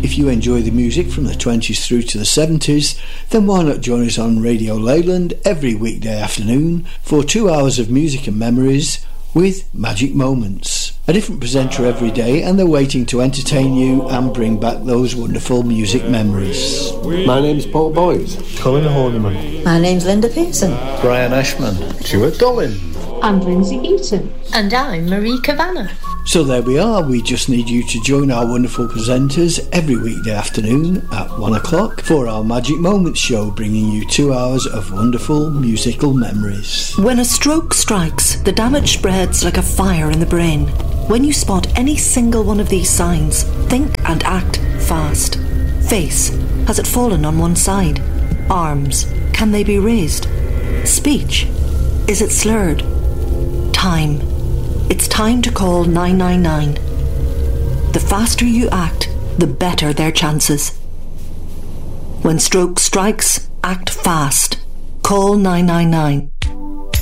If you enjoy the music from the 20s through to the 70s, then why not join us on Radio Leyland every weekday afternoon for 2 hours of music and memories with Magic Moments. A different presenter every day, and they're waiting to entertain you and bring back those wonderful music memories. My name's Paul Boyes. Colin Horniman. My name's Linda Pearson. Brian Ashman. Stuart Dollin. I'm Lindsay Eaton. And I'm Marie Kavanagh. So there we are. We just need you to join our wonderful presenters every weekday afternoon at 1 o'clock for our Magic Moments show, bringing you 2 hours of wonderful musical memories. When a stroke strikes, the damage spreads like a fire in the brain. When you spot any single one of these signs, think and act fast. Face, has it fallen on one side? Arms, can they be raised? Speech, is it slurred? Time, it's time to call 999. The faster you act, the better their chances. When stroke strikes, act fast. Call 999.